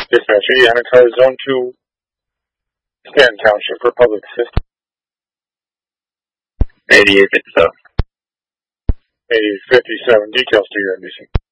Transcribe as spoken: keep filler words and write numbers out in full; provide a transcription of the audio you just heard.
Dispatcher, Yanakar, Zone two, Stanton Township for public assistance. eighty-eight fifty-seven. eighty fifty-seven, details to your N B C.